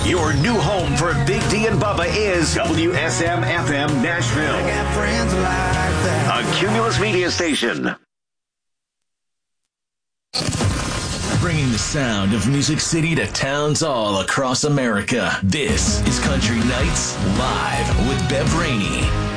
Your new home for Big D and Bubba is WSM-FM Nashville. I got friends like that. A Cumulus Media Station. Bringing the sound of Music City to towns all across America. This is Country Nights Live with Bev Rainey.